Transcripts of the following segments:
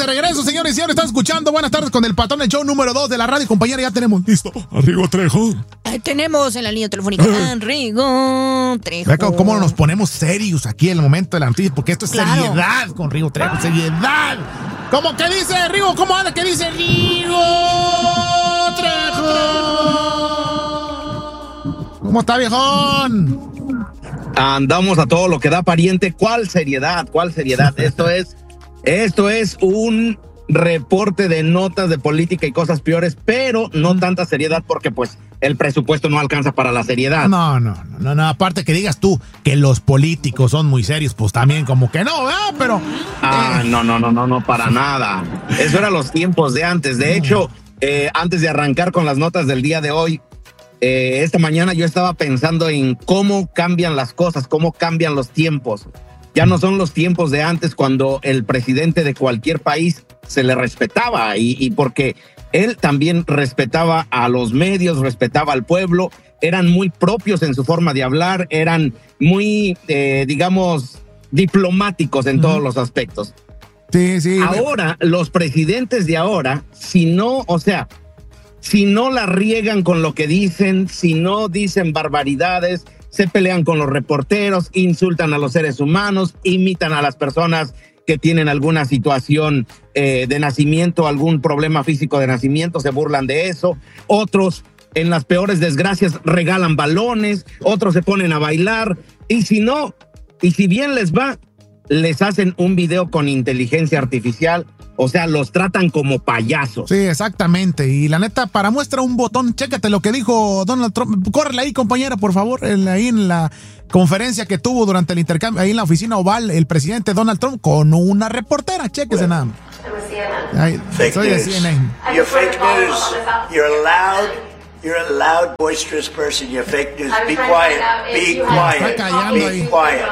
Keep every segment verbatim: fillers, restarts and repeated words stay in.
de regreso, señores y señores. Están escuchando Buenas tardes con el patrón, el show número dos de la radio. Compañera, ya tenemos listo a Rigo Trejo. Eh, tenemos en la línea telefónica a Rigo Trejo. Ve cómo, cómo nos ponemos serios aquí en el momento de la noticia, porque esto es Claro. seriedad con Rigo Trejo, seriedad. ¿Cómo que dice Rigo? ¿Cómo anda? ¿Qué dice Rigo Trejo? ¿Cómo está, viejón? Andamos a todo lo que da, pariente. ¿Cuál seriedad? ¿Cuál seriedad? Esto es, esto es un reporte de notas de política y cosas peores, pero no tanta seriedad porque pues el presupuesto no alcanza para la seriedad. No, no, no, no, no. Aparte que digas tú que los políticos son muy serios, pues también como que no, ¿verdad? Pero... Ah, eh. no, no, no, no, no, para nada. Eso eran los tiempos de antes. De hecho, eh, antes de arrancar con las notas del día de hoy, Eh, esta mañana yo estaba pensando en cómo cambian las cosas, cómo cambian los tiempos. Ya no son los tiempos de antes cuando el presidente de cualquier país se le respetaba y, y porque él también respetaba a los medios, respetaba al pueblo, eran muy propios en su forma de hablar, eran muy, eh, digamos, diplomáticos en uh-huh. todos los aspectos. Sí, sí. Ahora, los presidentes de ahora, si no, o sea, si no la riegan con lo que dicen, si no dicen barbaridades, se pelean con los reporteros, insultan a los seres humanos, imitan a las personas que tienen alguna situación eh, de nacimiento, algún problema físico de nacimiento, se burlan de eso. Otros, en las peores desgracias, regalan balones, otros se ponen a bailar. Y si no, y si bien les va, les hacen un video con inteligencia artificial. O sea, los tratan como payasos. Sí, exactamente. Y la neta, para muestra un botón, chécate lo que dijo Donald Trump. Córrele ahí, compañera, por favor. El, ahí en la conferencia que tuvo durante el intercambio, ahí en la oficina oval, el presidente Donald Trump con una reportera. Chéquese nada más. Ahí, Fake soy news. de C N N. You're fake news. You're a loud, you're a loud, boisterous person. You're fake news. Be quiet. Be quiet. Be quiet.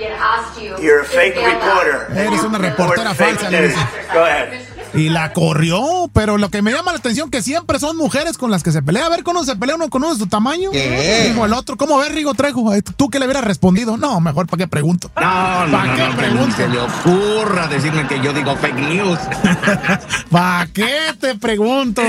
You're a fake reporter. Eres una reportera falsa, le dice. Go ahead. Y la corrió, pero lo que me llama la atención que siempre son mujeres con las que se pelea. A ver, ¿cómo se pelea uno con uno de su tamaño? ¿Qué? Dijo el otro, ¿cómo ves, Rigo Trejo? Tú que le hubieras respondido. No, mejor, ¿para qué pregunto? No, no, ¿Para no, qué no, pregunto? se le ocurra decirme que yo digo fake news. ¿Para qué te pregunto?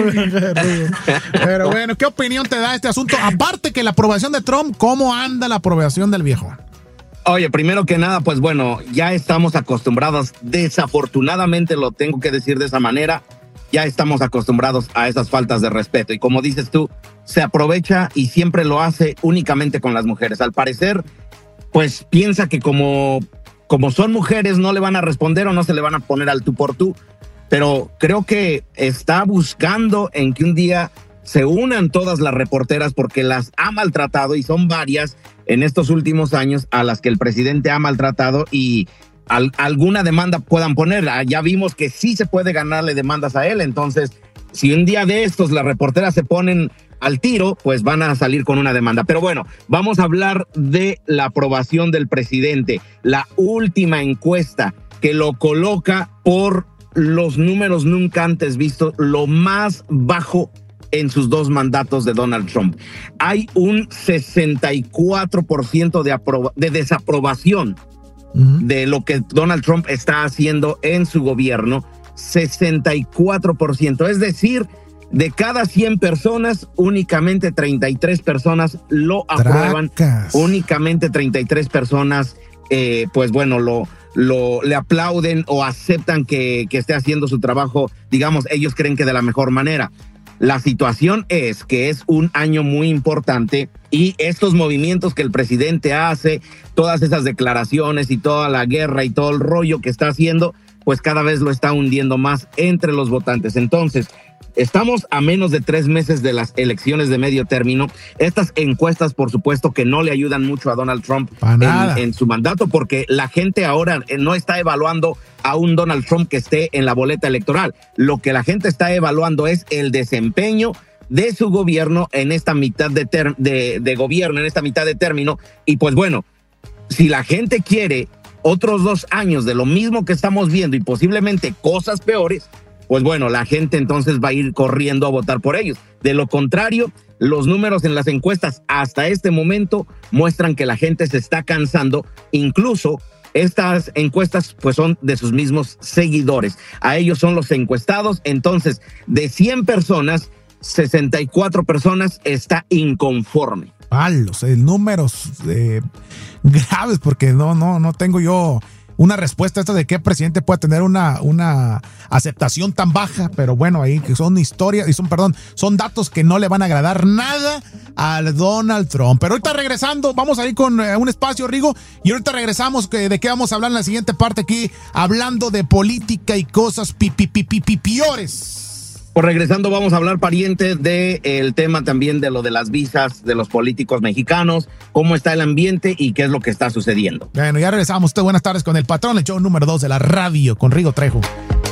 Pero bueno, ¿qué opinión te da este asunto? Aparte que la aprobación de Trump, ¿cómo anda la aprobación del viejo? Oye, primero que nada, pues bueno, ya estamos acostumbrados, desafortunadamente lo tengo que decir de esa manera, ya estamos acostumbrados a esas faltas de respeto. Y como dices tú, se aprovecha y siempre lo hace únicamente con las mujeres. Al parecer, pues piensa que como, como son mujeres no le van a responder o no se le van a poner al tú por tú. Pero creo que está buscando en que un día se unan todas las reporteras porque las ha maltratado y son varias en estos últimos años a las que el presidente ha maltratado y al, alguna demanda puedan poner. Ya vimos que sí se puede ganarle demandas a él, entonces si un día de estos las reporteras se ponen al tiro, pues van a salir con una demanda. Pero bueno, vamos a hablar de la aprobación del presidente, la última encuesta que lo coloca por los números nunca antes vistos, lo más bajo en sus dos mandatos de Donald Trump. Hay un sesenta y cuatro por ciento de, aproba- de desaprobación uh-huh. de lo que Donald Trump está haciendo en su gobierno. sesenta y cuatro por ciento. Es decir, de cada cien personas, únicamente treinta y tres personas lo aprueban. Tracas. Únicamente treinta y tres personas, eh, pues bueno, lo... Lo, le aplauden o aceptan que, que esté haciendo su trabajo, digamos, ellos creen que de la mejor manera. La situación es que es un año muy importante y estos movimientos que el presidente hace, todas esas declaraciones y toda la guerra y todo el rollo que está haciendo, pues cada vez lo está hundiendo más entre los votantes. Entonces, estamos a menos de tres meses de las elecciones de medio término. Estas encuestas, por supuesto, que no le ayudan mucho a Donald Trump en, en su mandato, porque la gente ahora no está evaluando a un Donald Trump que esté en la boleta electoral. Lo que la gente está evaluando es el desempeño de su gobierno en esta mitad de, ter- de, de gobierno, en esta mitad de término. Y pues bueno, si la gente quiere otros dos años de lo mismo que estamos viendo y posiblemente cosas peores, pues bueno, la gente entonces va a ir corriendo a votar por ellos. De lo contrario, los números en las encuestas hasta este momento muestran que la gente se está cansando, incluso estas encuestas pues son de sus mismos seguidores. A ellos son los encuestados. Entonces, de cien personas, sesenta y cuatro personas está inconforme. Palos, eh, números eh, graves, porque no, no, no tengo yo una respuesta a esto de qué presidente puede tener una, una aceptación tan baja, pero bueno, ahí que son historias, y son, perdón, son datos que no le van a agradar nada al Donald Trump. Pero ahorita regresando, vamos a ir con eh, un espacio, Rigo, y ahorita regresamos, que, de qué vamos a hablar en la siguiente parte aquí, hablando de política y cosas pi, pi, pi, pi, pi, piores. Pues regresando vamos a hablar, pariente, del de tema también de lo de las visas de los políticos mexicanos, cómo está el ambiente y qué es lo que está sucediendo. Bueno, ya regresamos. Usted, buenas tardes con El Patrón, el show número dos de la radio con Rigo Trejo.